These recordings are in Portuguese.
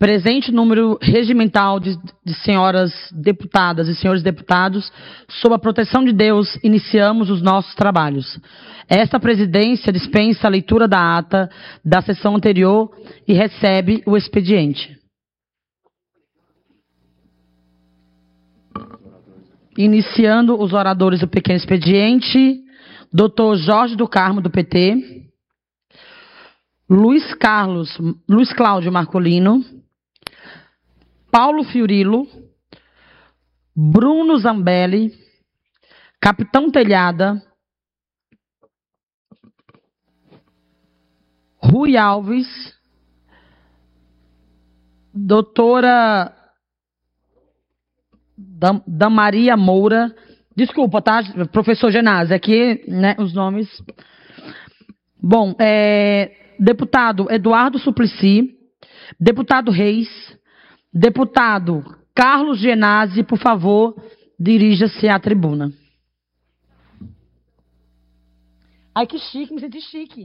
presente número regimental de senhoras deputadas e senhores deputados, sob a proteção de Deus, iniciamos os nossos trabalhos. Esta presidência dispensa a leitura da ata da sessão anterior e recebe o expediente. Iniciando os oradores do pequeno expediente, Dr. Jorge do Carmo, do PT, Luiz Cláudio Marcolino, Paulo Fiorilo, Bruno Zambelli, Capitão Telhada, Rui Alves, doutora Damaria Moura, desculpa, tá, professor Genásio, aqui, né, os nomes. Bom, deputado Eduardo Suplicy, deputado Reis, deputado Carlos Genásio, por favor, dirija-se à tribuna. Ai, que chique, me senti chique.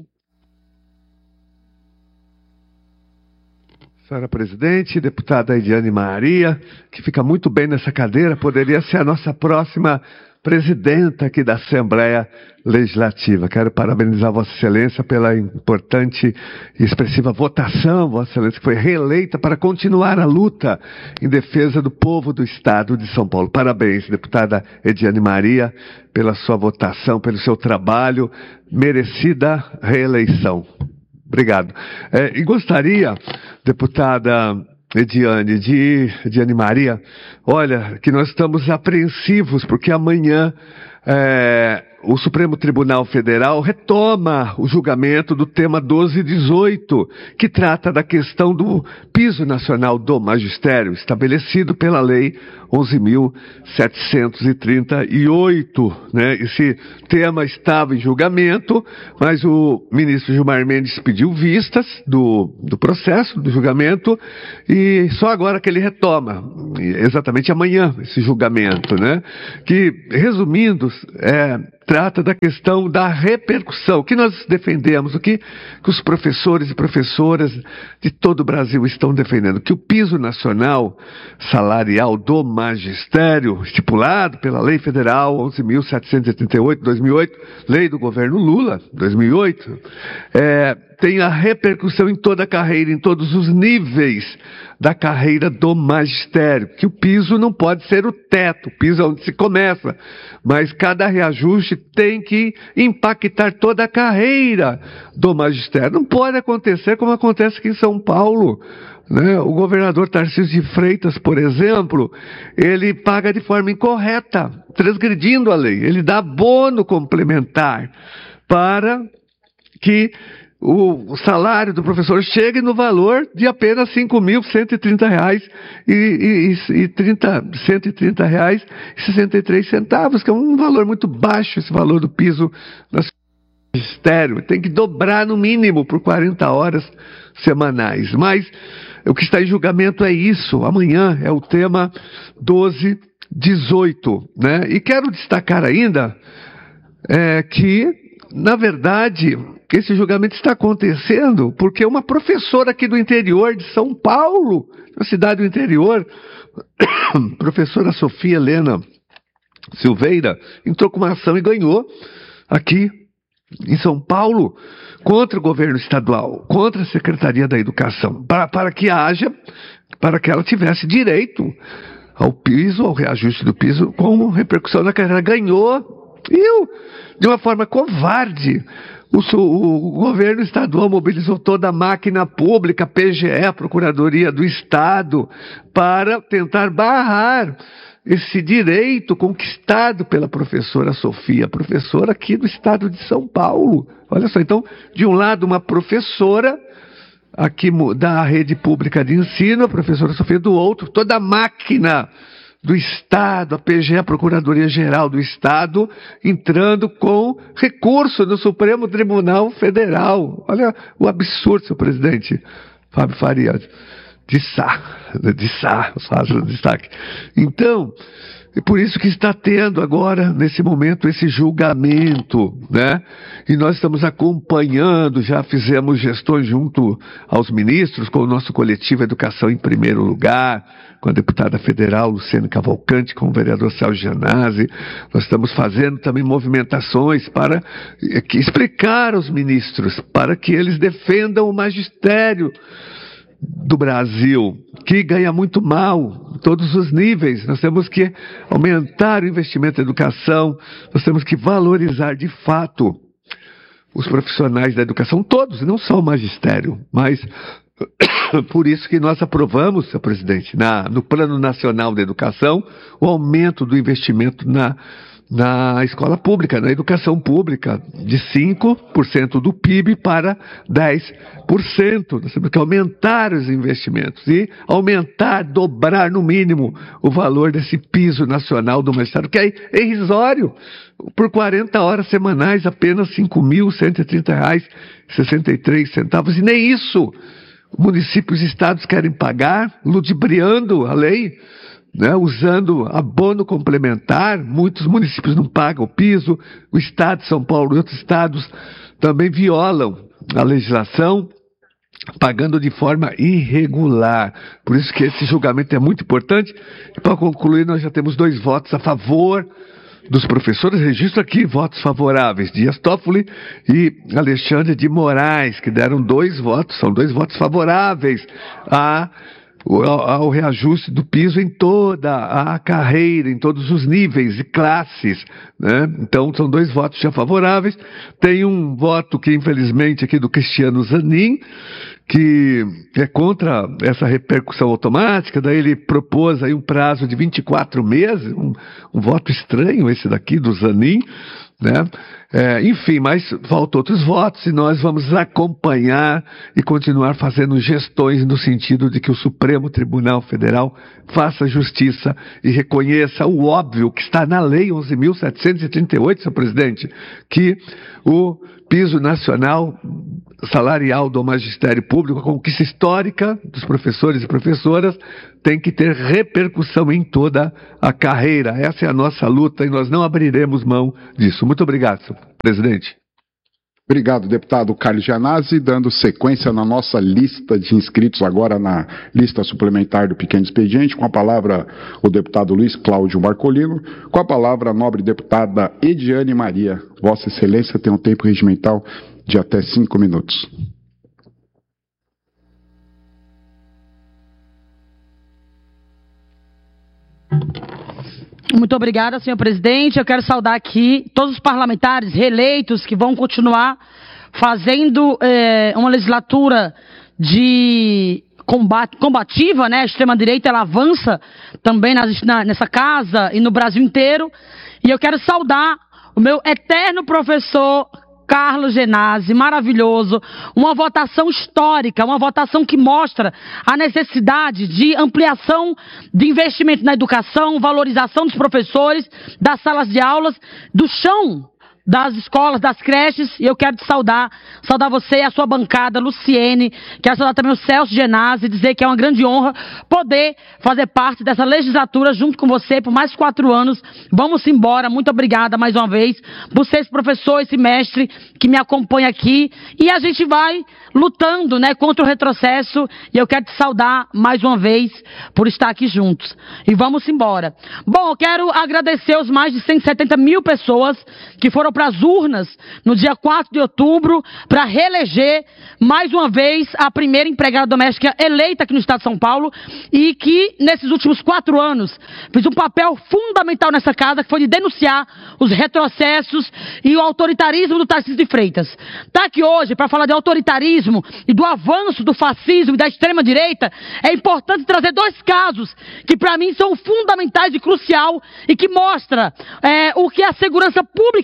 Senhora presidente, deputada Ediane Maria, que fica muito bem nessa cadeira, poderia ser a nossa próxima presidenta aqui da Assembleia Legislativa. Quero parabenizar Vossa Excelência pela importante e expressiva votação, Vossa Excelência, que foi reeleita para continuar a luta em defesa do povo do Estado de São Paulo. Parabéns, deputada Ediane Maria, pela sua votação, pelo seu trabalho, merecida reeleição. Obrigado. E gostaria, deputada Ediane Maria, olha, que nós estamos apreensivos, porque amanhã o Supremo Tribunal Federal retoma o julgamento do tema 1218, que trata da questão do piso nacional do magistério, estabelecido pela Lei 11.738, né? Esse tema estava em julgamento, mas o ministro Gilmar Mendes pediu vistas do processo, do julgamento, e só agora que ele retoma, exatamente amanhã, esse julgamento, né? Que, resumindo, trata da questão da repercussão, que nós defendemos, o que os professores e professoras de todo o Brasil estão defendendo, que o piso nacional salarial do magistério, estipulado pela Lei Federal 11.738, 2008, Lei do Governo Lula, 2008, tem a repercussão em toda a carreira, em todos os níveis da carreira do magistério, que o piso não pode ser o teto, o piso é onde se começa, mas cada reajuste tem que impactar toda a carreira do magistério. Não pode acontecer como acontece aqui em São Paulo, né? O governador Tarcísio de Freitas, por exemplo, ele paga de forma incorreta, transgredindo a lei. Ele dá bônus complementar para que o salário do professor chegue no valor de apenas R$ 5.130 e R$130,63, que é um valor muito baixo, esse valor do piso magistério. Tem que dobrar no mínimo por 40 horas semanais. Mas o que está em julgamento é isso. Amanhã é o tema 1218, né? E quero destacar ainda que, na verdade, esse julgamento está acontecendo porque uma professora aqui do interior de São Paulo, uma cidade do interior, professora Sofia Helena Silveira, entrou com uma ação e ganhou aqui em São Paulo contra o governo estadual, contra a Secretaria da Educação, para que ela tivesse direito ao piso, ao reajuste do piso, com repercussão na carreira. Ganhou, de uma forma covarde. O governo estadual mobilizou toda a máquina pública, PGE, Procuradoria do Estado, para tentar barrar esse direito conquistado pela professora Sofia, professora aqui do estado de São Paulo. Olha só, então, de um lado, uma professora aqui da rede pública de ensino, a professora Sofia, do outro, toda a máquina do Estado, a PGE, a Procuradoria-Geral do Estado, entrando com recurso no Supremo Tribunal Federal. Olha o absurdo, senhor presidente Fábio Faria de Sá, faz o destaque. Então, E por isso que está tendo agora, nesse momento, esse julgamento, né? E nós estamos acompanhando, já fizemos gestões junto aos ministros, com o nosso coletivo Educação em Primeiro Lugar, com a deputada federal Luciane Cavalcante, com o vereador Celso Janazzi. Nós estamos fazendo também movimentações para explicar aos ministros, para que eles defendam o magistério do Brasil, que ganha muito mal em todos os níveis. Nós temos que aumentar o investimento em educação, nós temos que valorizar de fato os profissionais da educação, todos, não só o magistério, mas por isso que nós aprovamos, senhor presidente, no Plano Nacional de Educação, o aumento do investimento na escola pública, na educação pública, de 5% do PIB para 10%. Nós temos que aumentar os investimentos e aumentar, dobrar no mínimo o valor desse piso nacional do magistério, que é irrisório. Por 40 horas semanais, apenas R$ 5.130,63. E nem isso municípios e estados querem pagar, ludibriando a lei, né, usando abono complementar. Muitos municípios não pagam o piso, o estado de São Paulo e outros estados também violam a legislação, pagando de forma irregular. Por isso que esse julgamento é muito importante. E para concluir, nós já temos 2 votos a favor dos professores. Registro aqui votos favoráveis, Dias Toffoli e Alexandre de Moraes, que deram 2 votos, são 2 votos favoráveis ao reajuste do piso em toda a carreira, em todos os níveis e classes, né? Então são 2 votos já favoráveis. Tem um voto que infelizmente aqui do Cristiano Zanin, que é contra essa repercussão automática. Daí ele propôs aí um prazo de 24 meses, um voto estranho esse daqui do Zanin, né? Enfim, mas faltam outros votos e nós vamos acompanhar e continuar fazendo gestões no sentido de que o Supremo Tribunal Federal faça justiça e reconheça o óbvio que está na Lei 11.738, senhor presidente, que o piso nacional salarial do magistério público, a conquista histórica dos professores e professoras, tem que ter repercussão em toda a carreira. Essa é a nossa luta e nós não abriremos mão disso. Muito obrigado, senhor presidente. Obrigado, deputado Carlos Janazzi. Dando sequência na nossa lista de inscritos, agora na lista suplementar do pequeno expediente, com a palavra o deputado Luiz Cláudio Marcolino, com a palavra a nobre deputada Ediane Maria. Vossa Excelência tem um tempo regimental de até 5 minutos. Muito obrigada, senhor presidente. Eu quero saudar aqui todos os parlamentares reeleitos que vão continuar fazendo uma legislatura de combativa, né? A extrema-direita, ela avança também nessa casa e no Brasil inteiro. E eu quero saudar o meu eterno professor Carlos Janazzi, maravilhoso, uma votação histórica, uma votação que mostra a necessidade de ampliação de investimento na educação, valorização dos professores, das salas de aulas, do chão das escolas, das creches. E eu quero te saudar você e a sua bancada, Luciene, quero saudar também o Celso Janazzi, dizer que é uma grande honra poder fazer parte dessa legislatura junto com você por mais 4 anos. Vamos embora, muito obrigada mais uma vez por ser esse professor, esse mestre que me acompanha aqui, e a gente vai lutando, né, contra o retrocesso, e eu quero te saudar mais uma vez por estar aqui juntos. E vamos embora. Bom, eu quero agradecer os mais de 170 mil pessoas que foram para as urnas no dia 4 de outubro para reeleger mais uma vez a primeira empregada doméstica eleita aqui no estado de São Paulo, e que nesses últimos 4 anos fez um papel fundamental nessa casa, que foi de denunciar os retrocessos e o autoritarismo do Tarcísio de Freitas. Está aqui hoje para falar de autoritarismo e do avanço do fascismo e da extrema-direita. É importante trazer 2 casos que para mim são fundamentais e crucial e que mostra o que é a segurança pública do estado de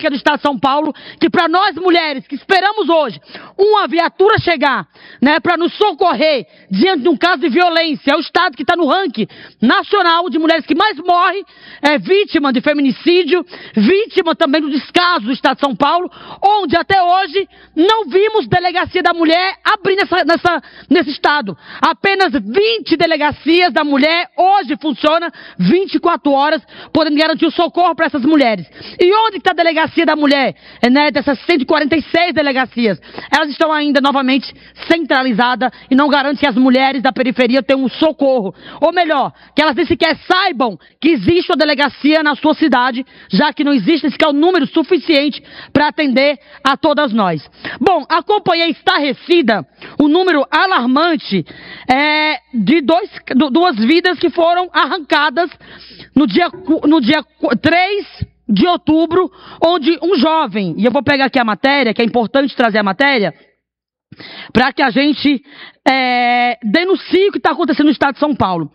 de São Paulo, que para nós mulheres que esperamos hoje uma viatura chegar, né, para nos socorrer diante de um caso de violência, é o estado que está no ranking nacional de mulheres que mais morrem, vítima de feminicídio, vítima também do descaso do estado de São Paulo, onde até hoje não vimos delegacia da mulher abrir nesse estado. Apenas 20 delegacias da mulher hoje funcionam 24 horas, podendo garantir o socorro para essas mulheres. E onde está a delegacia da mulher, né, dessas 146 delegacias? Elas estão ainda novamente centralizadas e não garantem que as mulheres da periferia tenham um socorro. Ou melhor, que elas nem sequer saibam que existe uma delegacia na sua cidade, já que não existe sequer o número suficiente para atender a todas nós. Bom, acompanhei estarrecida o número alarmante de duas vidas que foram arrancadas no dia 3 de outubro, onde um jovem, e eu vou pegar aqui a matéria, que é importante trazer a matéria, para que a gente denuncie o que está acontecendo no estado de São Paulo.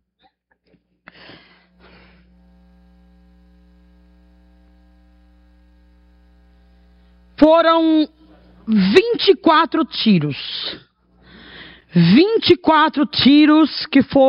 Foram 24 tiros. 24 tiros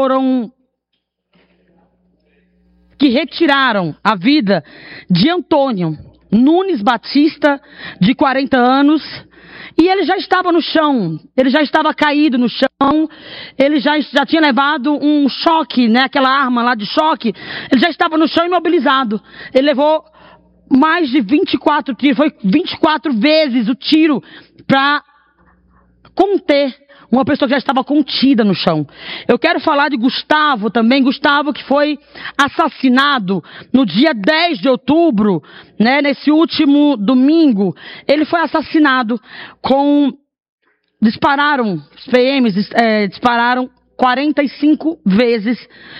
que retiraram a vida de Antônio Nunes Batista, de 40 anos, e ele já estava no chão, ele já estava caído no chão, ele já tinha levado um choque, né, aquela arma lá de choque, ele já estava no chão imobilizado. Ele levou mais de 24 tiros, foi 24 vezes o tiro para conter uma pessoa que já estava contida no chão. Eu quero falar de Gustavo também, Gustavo que foi assassinado no dia 10 de outubro, né, nesse último domingo. Ele foi assassinado os PMs dispararam 45 vezes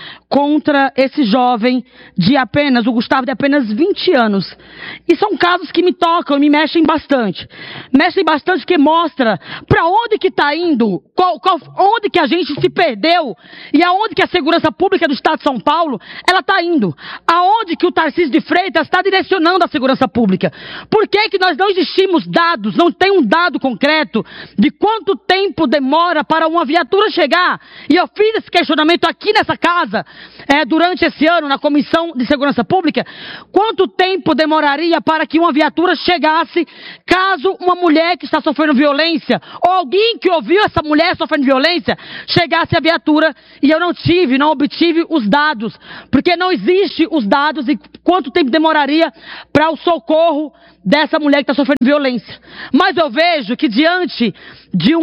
contra esse jovem o Gustavo de apenas 20 anos. E são casos que me tocam e me mexem bastante. Mexem bastante porque mostra para onde que está indo, onde que a gente se perdeu e aonde que a segurança pública do estado de São Paulo, ela está indo. Aonde que o Tarcísio de Freitas está direcionando a segurança pública. Por que que nós não existimos dados, não tem um dado concreto de quanto tempo demora para uma viatura chegar? E eu fiz esse questionamento aqui nessa casa, durante esse ano, na Comissão de Segurança Pública, quanto tempo demoraria para que uma viatura chegasse, caso uma mulher que está sofrendo violência, ou alguém que ouviu essa mulher sofrendo violência, chegasse à viatura, e eu não obtive os dados, porque não existe os dados de quanto tempo demoraria para o socorro dessa mulher que está sofrendo violência. Mas eu vejo que diante de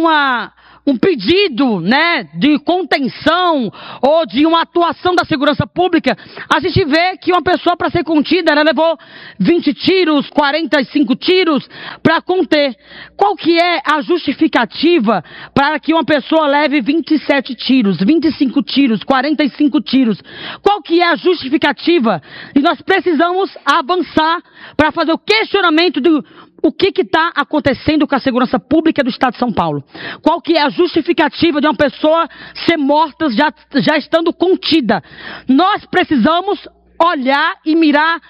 um pedido, né, de contenção ou de uma atuação da segurança pública, a gente vê que uma pessoa, para ser contida, ela levou 20 tiros, 45 tiros para conter. Qual que é a justificativa para que uma pessoa leve 27 tiros, 25 tiros, 45 tiros? Qual que é a justificativa? E nós precisamos avançar para fazer o questionamento do o que está acontecendo com a segurança pública do estado de São Paulo. Qual que é a justificativa de uma pessoa ser morta já estando contida? Nós precisamos olhar e mirar,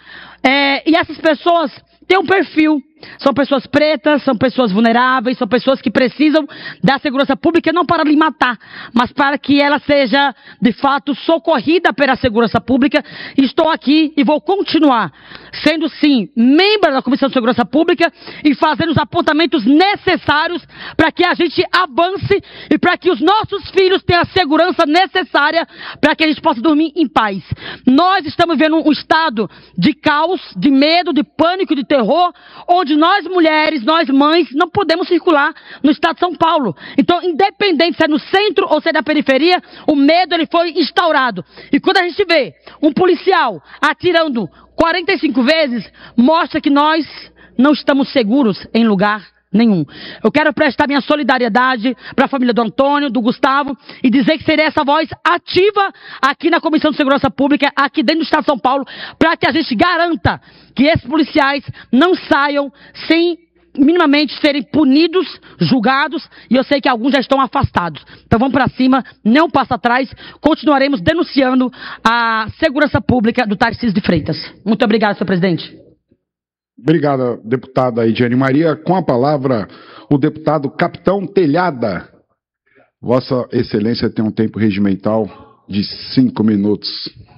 e essas pessoas têm um perfil. São pessoas pretas, são pessoas vulneráveis, são pessoas que precisam da segurança pública não para lhe matar, mas para que ela seja, de fato, socorrida pela segurança pública. Estou aqui e vou continuar sendo, sim, membro da Comissão de Segurança Pública e fazendo os apontamentos necessários para que a gente avance e para que os nossos filhos tenham a segurança necessária para que a gente possa dormir em paz. Nós estamos vivendo um estado de caos, de medo, de pânico, de terror, onde nós mulheres, nós mães, não podemos circular no estado de São Paulo. Então, independente se é no centro ou se é na periferia, o medo ele foi instaurado. E quando a gente vê um policial atirando 45 vezes, mostra que nós não estamos seguros em lugar nenhum. Eu quero prestar minha solidariedade para a família do Antônio, do Gustavo, e dizer que serei essa voz ativa aqui na Comissão de Segurança Pública, aqui dentro do estado de São Paulo, para que a gente garanta que esses policiais não saiam sem minimamente serem punidos, julgados, e eu sei que alguns já estão afastados. Então vamos para cima, não passa atrás, continuaremos denunciando a segurança pública do Tarcísio de Freitas. Muito obrigado, senhor presidente. Obrigado, deputada Ediane Maria. Com a palavra, o deputado Capitão Telhada. Vossa Excelência tem um tempo regimental de 5 minutos.